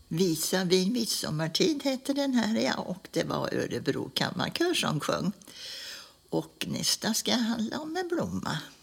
Visa vid midsommartid hette den här, ja, och det var Örebro kammarkör som sjöng. Och nästa ska handla om en blomma.